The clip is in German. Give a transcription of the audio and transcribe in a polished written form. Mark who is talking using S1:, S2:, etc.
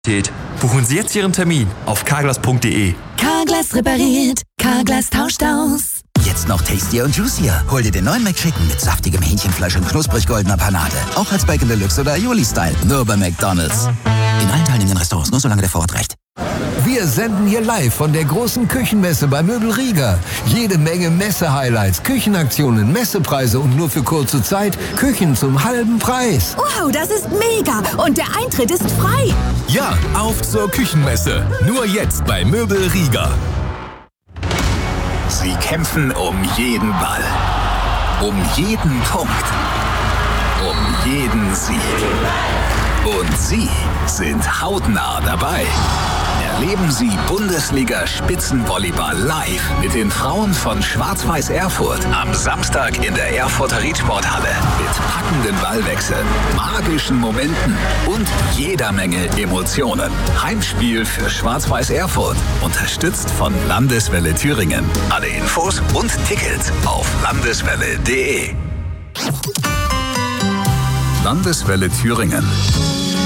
S1: Buchen Sie jetzt Ihren Termin auf carglass.de.
S2: Carglass repariert, Carglass tauscht aus.
S3: Jetzt noch tastier und juicier. Hol dir den neuen McChicken mit saftigem Hähnchenfleisch und knusprig goldener Panade. Auch als Bacon Deluxe oder Aioli-Style. Nur bei McDonald's. In allen teilnehmenden Restaurants, nur solange der Vorrat reicht.
S4: Wir senden hier live von der großen Küchenmesse bei Möbel Rieger. Jede Menge Messe-Highlights, Küchenaktionen, Messepreise und nur für kurze Zeit Küchen zum halben Preis.
S2: Wow, das ist mega. Und der Eintritt ist frei.
S5: Ja, auf zur Küchenmesse. Nur jetzt bei Möbel Rieger.
S6: Sie kämpfen um jeden Ball, um jeden Punkt, um jeden Sieg. Und Sie sind hautnah dabei. Erleben Sie Bundesliga-Spitzenvolleyball live mit den Frauen von Schwarz-Weiß Erfurt am Samstag in der Erfurter Riedsporthalle mit packenden Ballwechseln, magischen Momenten und jeder Menge Emotionen. Heimspiel für Schwarz-Weiß Erfurt, unterstützt von Landeswelle Thüringen. Alle Infos und Tickets auf landeswelle.de. Landeswelle Thüringen.